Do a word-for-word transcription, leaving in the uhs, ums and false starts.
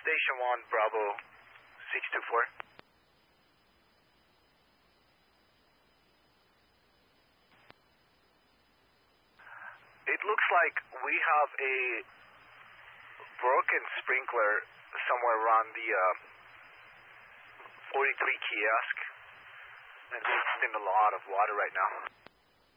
Station one, Bravo six two four. It looks like we have a broken sprinkler somewhere around the uh, forty-three kiosk, and there's been a lot of water right now.